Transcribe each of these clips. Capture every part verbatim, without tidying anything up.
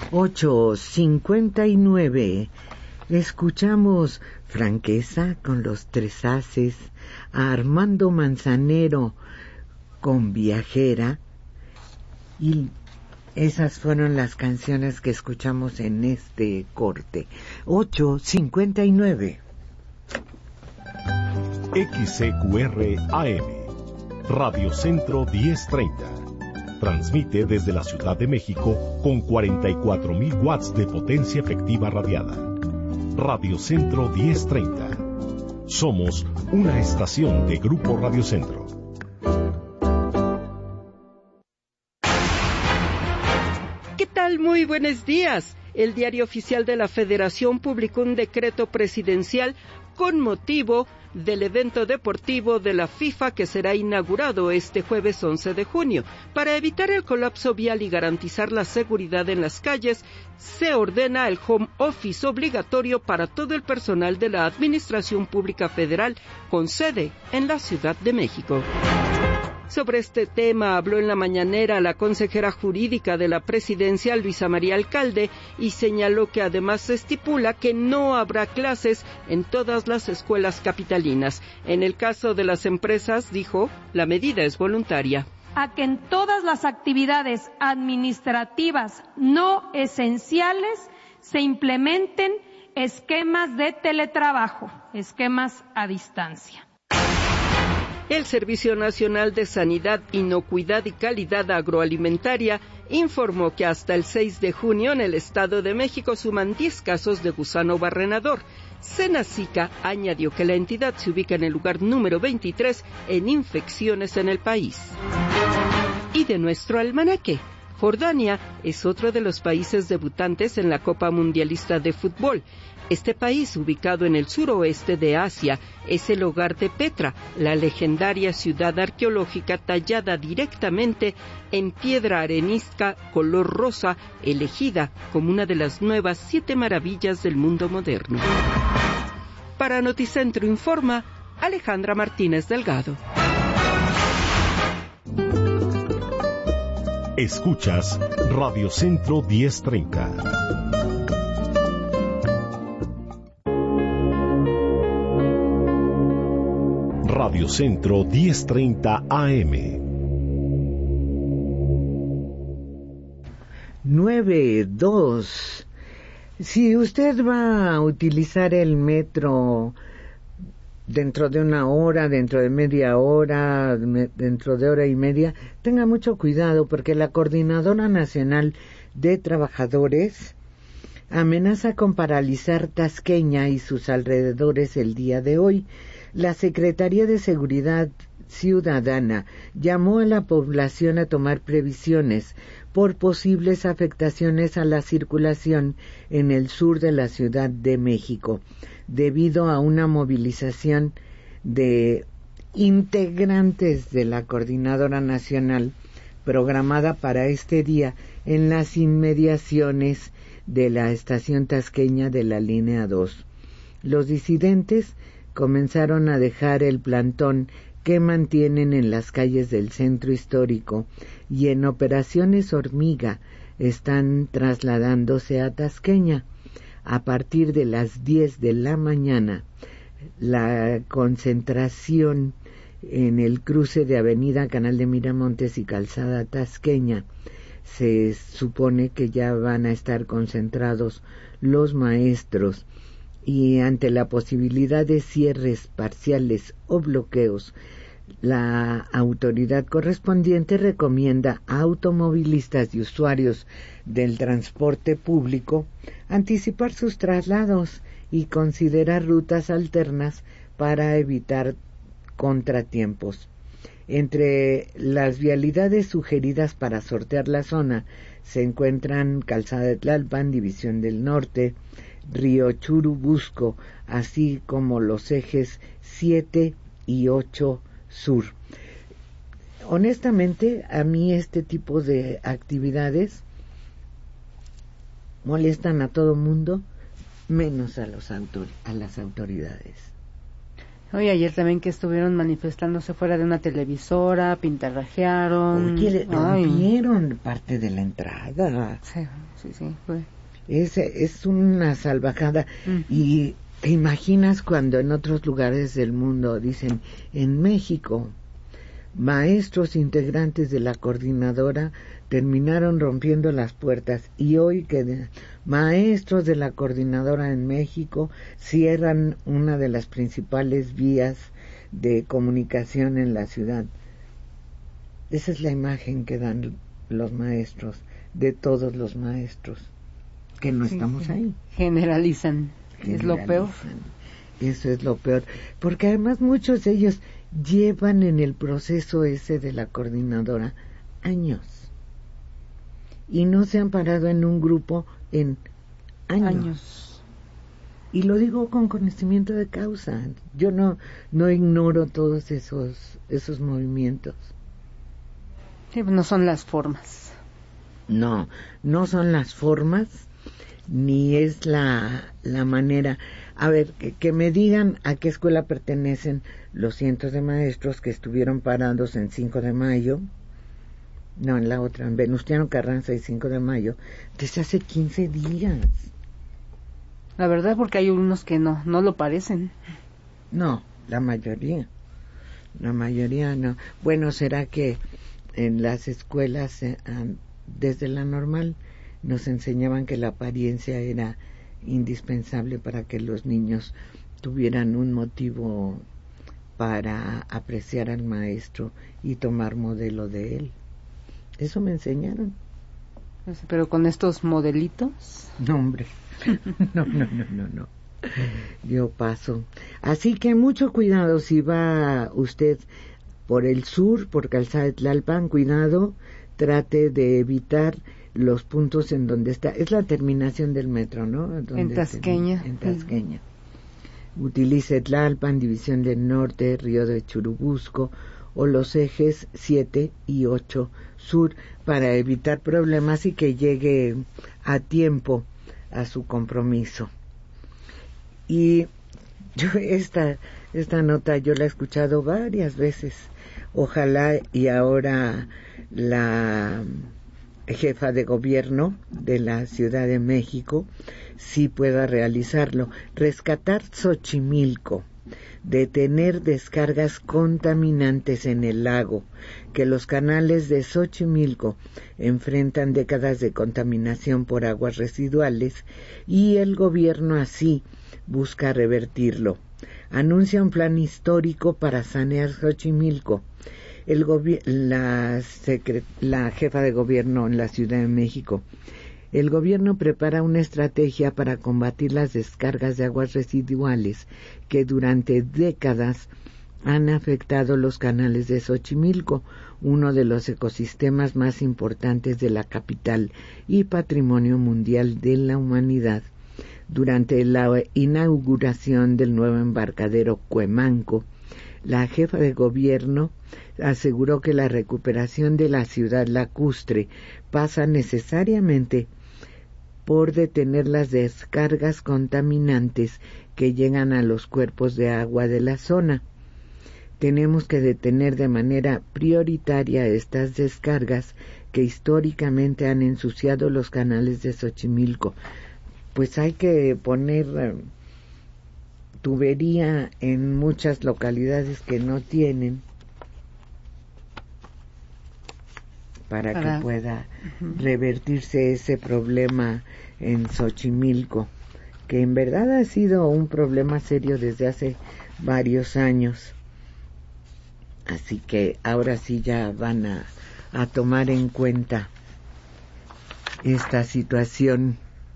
ocho cincuenta y nueve. Escuchamos Franqueza con Los Tres Haces, a Armando Manzanero con Viajera, y esas fueron las canciones que escuchamos en este corte. ocho cincuenta y nueve. X C Q R A M, Radio Centro diez treinta. Transmite desde la Ciudad de México con cuarenta y cuatro mil watts de potencia efectiva radiada. Radio Centro diez treinta. Somos una estación de Grupo Radio Centro. ¿Qué tal? Muy buenos días. El Diario Oficial de la Federación publicó un decreto presidencial con motivo del evento deportivo de la FIFA que será inaugurado este jueves once de junio. Para evitar el colapso vial y garantizar la seguridad en las calles, se ordena el home office obligatorio para todo el personal de la Administración Pública Federal con sede en la Ciudad de México. Sobre este tema habló en la mañanera la consejera jurídica de la presidencia, Luisa María Alcalde, y señaló que además se estipula que no habrá clases en todas las escuelas capitalinas. En el caso de las empresas, dijo, la medida es voluntaria. A que en todas las actividades administrativas no esenciales se implementen esquemas de teletrabajo, esquemas a distancia. El Servicio Nacional de Sanidad, Inocuidad y Calidad Agroalimentaria informó que hasta el seis de junio en el Estado de México suman diez casos de gusano barrenador. Senacica añadió que la entidad se ubica en el lugar número veintitrés en infecciones en el país. Y de nuestro almanaque, Jordania es otro de los países debutantes en la Copa Mundialista de Fútbol. Este país, ubicado en el suroeste de Asia, es el hogar de Petra, la legendaria ciudad arqueológica tallada directamente en piedra arenisca color rosa, elegida como una de las nuevas siete maravillas del mundo moderno. Para Noticentro informa Alejandra Martínez Delgado. Escuchas Radio Centro diez treinta. Radio Centro diez treinta A M. nueve dos. Si usted va a utilizar el metro dentro de una hora, dentro de media hora, dentro de hora y media, tenga mucho cuidado porque la Coordinadora Nacional de Trabajadores amenaza con paralizar Tasqueña y sus alrededores el día de hoy. La Secretaría de Seguridad Ciudadana llamó a la población a tomar previsiones por posibles afectaciones a la circulación en el sur de la Ciudad de México, debido a una movilización de integrantes de la Coordinadora Nacional programada para este día en las inmediaciones de la estación tasqueña de la línea dos. Los disidentes comenzaron a dejar el plantón que mantienen en las calles del centro histórico y en operaciones hormiga están trasladándose a Tasqueña. A partir de las diez de la mañana, la concentración en el cruce de Avenida Canal de Miramontes y Calzada Tasqueña, se supone que ya van a estar concentrados los maestros, y ante la posibilidad de cierres parciales o bloqueos, la autoridad correspondiente recomienda a automovilistas y usuarios del transporte público anticipar sus traslados y considerar rutas alternas para evitar contratiempos. Entre las vialidades sugeridas para sortear la zona se encuentran Calzada de Tlalpan, División del Norte, Río Churubusco, así como los ejes siete y ocho sur. Honestamente, a mí este tipo de actividades molestan a todo mundo, menos a los autor- a las autoridades. Oye, ayer también que estuvieron manifestándose fuera de una televisora, pintarrajearon. Oye, le rompieron parte de la entrada. Sí, sí, sí, fue. Es, es una salvajada. Uh-huh. Y te imaginas cuando en otros lugares del mundo dicen, en México, maestros integrantes de la coordinadora terminaron rompiendo las puertas, y hoy que de, maestros de la coordinadora en México cierran una de las principales vías de comunicación en la ciudad. Esa es la imagen que dan los maestros, de todos los maestros, que no sí, estamos sí. ahí. Generalizan, Generalizan, es lo peor. Eso es lo peor, porque además muchos de ellos llevan en el proceso ese de la coordinadora años. Y no se han parado en un grupo en años. años. Y lo digo con conocimiento de causa. Yo no no ignoro todos esos esos movimientos. Sí, no son las formas. No, no son las formas, ni es la, la manera. A ver, que, que me digan a qué escuela pertenecen los cientos de maestros que estuvieron parados en cinco de mayo. No, en la otra, en Venustiano Carranza y cinco de mayo, desde hace quince días. La verdad, porque hay unos que no, no lo parecen. No, la mayoría. La mayoría no. Bueno, será que en las escuelas, eh, desde la normal, nos enseñaban que la apariencia era indispensable para que los niños tuvieran un motivo para apreciar al maestro y tomar modelo de él. Eso me enseñaron. Pero con estos modelitos. No, hombre. No, no, no, no, no. Yo paso. Así que mucho cuidado si va usted por el sur, por Calzada de Tlalpan, cuidado, trate de evitar los puntos en donde está. Es la terminación del metro, ¿no? Donde en Tasqueña. En Tasqueña. Uh-huh. Utilice Tlalpan, División del Norte, Río de Churubusco, o los ejes siete y ocho sur para evitar problemas y que llegue a tiempo a su compromiso. Y yo esta esta nota yo la he escuchado varias veces. Ojalá y ahora la jefa de gobierno de la Ciudad de México sí pueda realizarlo. Rescatar Xochimilco, detener descargas contaminantes en el lago, que los canales de Xochimilco enfrentan décadas de contaminación por aguas residuales y el gobierno así busca revertirlo. Anuncia un plan histórico para sanear Xochimilco. El gobi- la, secre- la jefa de gobierno en la Ciudad de México. El gobierno prepara una estrategia para combatir las descargas de aguas residuales que durante décadas han afectado los canales de Xochimilco, uno de los ecosistemas más importantes de la capital y patrimonio mundial de la humanidad. Durante la inauguración del nuevo embarcadero Cuemanco, la jefa de gobierno aseguró que la recuperación de la ciudad lacustre pasa necesariamente por detener las descargas contaminantes que llegan a los cuerpos de agua de la zona. Tenemos que detener de manera prioritaria estas descargas que históricamente han ensuciado los canales de Xochimilco. Pues hay que poner uh, tubería en muchas localidades que no tienen para, para que pueda uh-huh. revertirse ese problema en Xochimilco, que en verdad ha sido un problema serio desde hace varios años. Así que ahora sí ya van a, a tomar en cuenta esta situación.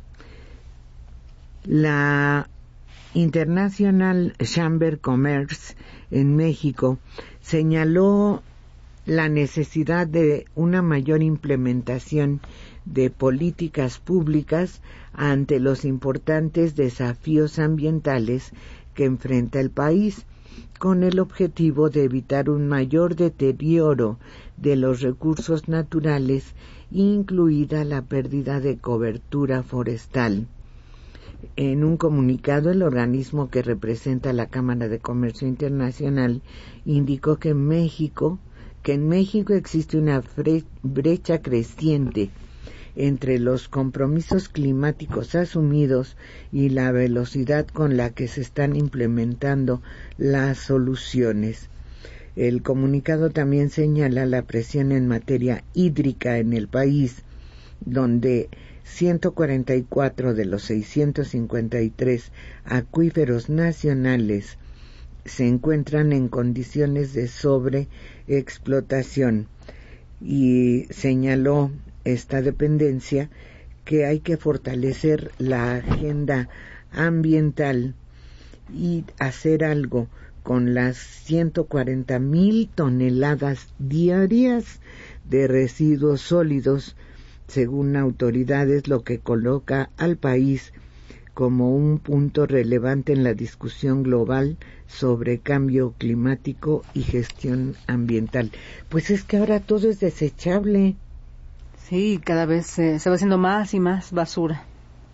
La International Chamber Commerce en México señaló la necesidad de una mayor implementación de políticas públicas ante los importantes desafíos ambientales que enfrenta el país, con el objetivo de evitar un mayor deterioro de los recursos naturales, incluida la pérdida de cobertura forestal. En un comunicado, el organismo que representa la Cámara de Comercio Internacional indicó que en México, que en México existe una brecha creciente entre los compromisos climáticos asumidos y la velocidad con la que se están implementando las soluciones. El comunicado también señala la presión en materia hídrica en el país, donde ciento cuarenta y cuatro de los seiscientos cincuenta y tres acuíferos nacionales se encuentran en condiciones de sobreexplotación, y señaló esta dependencia que hay que fortalecer la agenda ambiental y hacer algo con las ciento cuarenta mil toneladas diarias de residuos sólidos, según autoridades, lo que coloca al país como un punto relevante en la discusión global sobre cambio climático y gestión ambiental. Pues es que ahora todo es desechable. Sí, cada vez eh, se va haciendo más y más basura.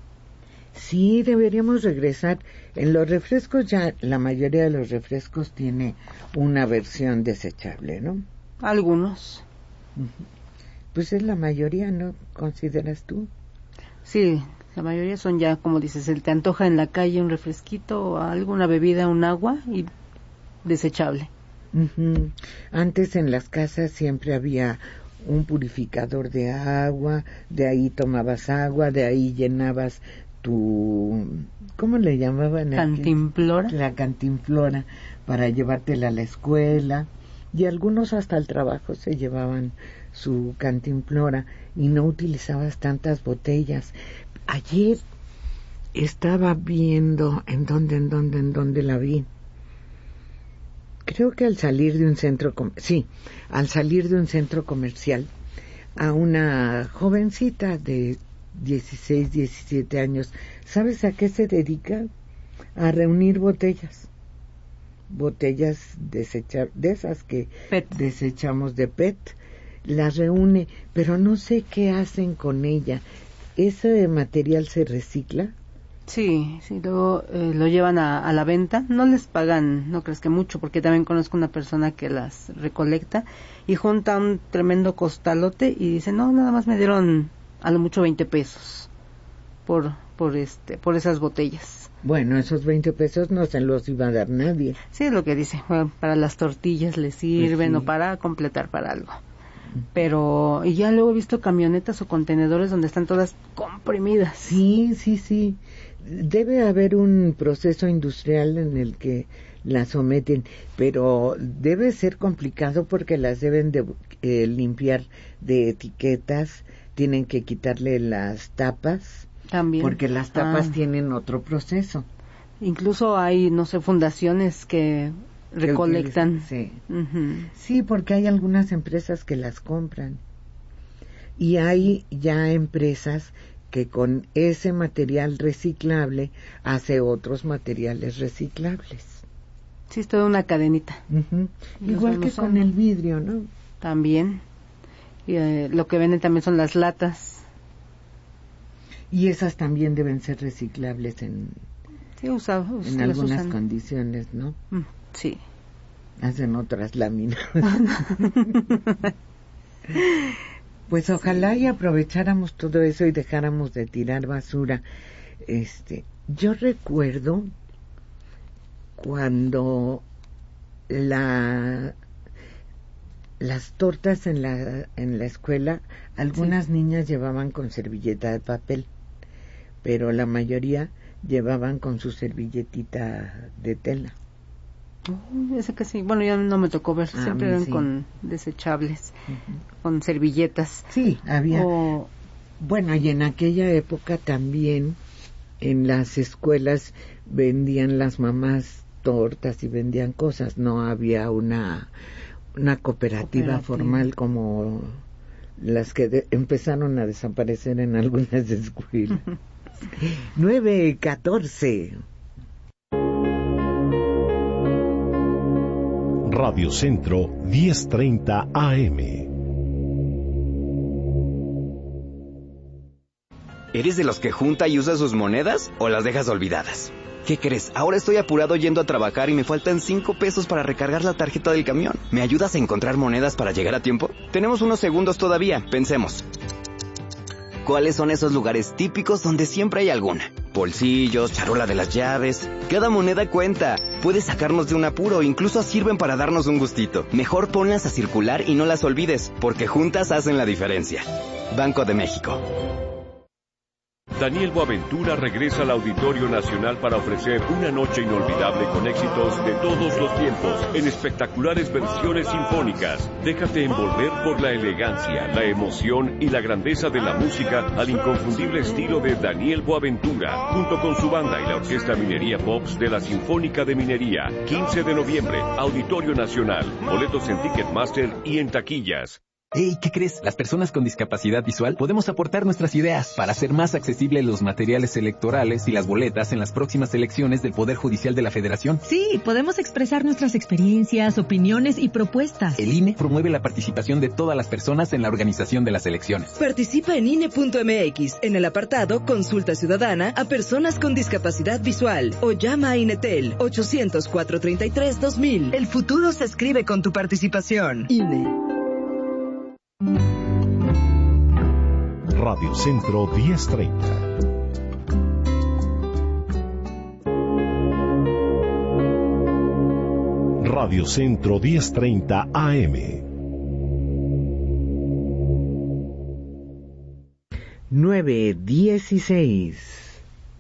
Sí, deberíamos regresar. En los refrescos ya, la mayoría de los refrescos tiene una versión desechable, ¿no? Algunos. Pues es la mayoría, ¿no? ¿Consideras tú? Sí, la mayoría son ya, como dices, el te antoja en la calle un refresquito o algo, una bebida, un agua y desechable. Uh-huh. Antes en las casas siempre había un purificador de agua, de ahí tomabas agua, de ahí llenabas tu, ¿cómo le llamaban? Cantimplora. La cantimplora, para llevártela a la escuela, y algunos hasta el trabajo se llevaban su cantimplora y no utilizabas tantas botellas. Ayer estaba viendo en dónde, en dónde, en dónde la vi. Creo que al salir de un centro, com- sí, al salir de un centro comercial, a una jovencita de dieciséis, diecisiete años, ¿sabes a qué se dedica? A reunir botellas, botellas desecha- de esas que P E T. desechamos de P E T, las reúne, pero no sé qué hacen con ella. ¿Ese material se recicla? Sí, sí, luego eh, lo llevan a, a la venta, no les pagan, no crees que mucho, porque también conozco una persona que las recolecta y junta un tremendo costalote y dice, no, nada más me dieron a lo mucho veinte pesos por por este por esas botellas. Bueno, esos veinte pesos no se los iba a dar nadie. Sí, es lo que dice, bueno, para las tortillas les sirven, Pues sí. O para completar para algo. Pero, y ya luego he visto camionetas o contenedores donde están todas comprimidas. Sí, sí, sí. Debe haber un proceso industrial en el que las someten, pero debe ser complicado porque las deben de eh, limpiar de etiquetas, tienen que quitarle las tapas, También. porque las tapas Ah. tienen otro proceso. Incluso hay, no sé, fundaciones que recolectan. Sí. Uh-huh. Sí, porque hay algunas empresas que las compran. Y hay ya empresas que con ese material reciclable hace otros materiales reciclables. Sí, es toda una cadenita. Uh-huh. Y Igual los que van con usando. el vidrio, ¿no? También. Y eh, lo que venden también son las latas. Y esas también deben ser reciclables en, Sí, usa, us- en las algunas usan. condiciones, ¿no? Mm, sí. Hacen otras láminas. Pues ojalá y aprovecháramos todo eso y dejáramos de tirar basura. Este, yo recuerdo cuando la las tortas en la en la escuela, algunas Sí. niñas llevaban con servilleta de papel, pero la mayoría llevaban con su servilletita de tela. Uh, ese que sí. Bueno, ya no me tocó ver. A Siempre mí eran sí. con desechables, Uh-huh. con servilletas. Sí, había. O Bueno, y en aquella época también en las escuelas vendían las mamás tortas y vendían cosas. No había una una cooperativa, Cooperativa. formal como las que de- empezaron a desaparecer en algunas escuelas. nueve catorce. Radio Centro diez treinta A M. ¿Eres de los que junta y usa sus monedas o las dejas olvidadas? ¿Qué crees? Ahora estoy apurado yendo a trabajar y me faltan cinco pesos para recargar la tarjeta del camión. ¿Me ayudas a encontrar monedas para llegar a tiempo? Tenemos unos segundos todavía, pensemos. ¿Cuáles son esos lugares típicos donde siempre hay alguna? Bolsillos, charola de las llaves. Cada moneda cuenta. Puede sacarnos de un apuro, incluso sirven para darnos un gustito. Mejor ponlas a circular y no las olvides, porque juntas hacen la diferencia. Banco de México. Daniel Boaventura regresa al Auditorio Nacional para ofrecer una noche inolvidable con éxitos de todos los tiempos, en espectaculares versiones sinfónicas. Déjate envolver por la elegancia, la emoción y la grandeza de la música al inconfundible estilo de Daniel Boaventura, junto con su banda y la Orquesta Minería Pops de la Sinfónica de Minería. quince de noviembre, Auditorio Nacional. Boletos en Ticketmaster y en taquillas. Hey, ¿qué crees? Las personas con discapacidad visual podemos aportar nuestras ideas para hacer más accesibles los materiales electorales y las boletas en las próximas elecciones del Poder Judicial de la Federación. Sí, podemos expresar nuestras experiencias, opiniones y propuestas. El I N E promueve la participación de todas las personas en la organización de las elecciones. Participa en I N E punto M X en el apartado Consulta Ciudadana a personas con discapacidad visual o llama a INETEL ochocientos, cuatrocientos treinta y tres, dos mil. El futuro se escribe con tu participación. I N E. Radio Centro diez treinta. Radio Centro diez treinta A M. nueve dieciséis.